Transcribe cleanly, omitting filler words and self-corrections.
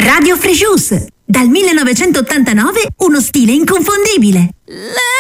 Radio Free Juice. Dal 1989 uno stile inconfondibile.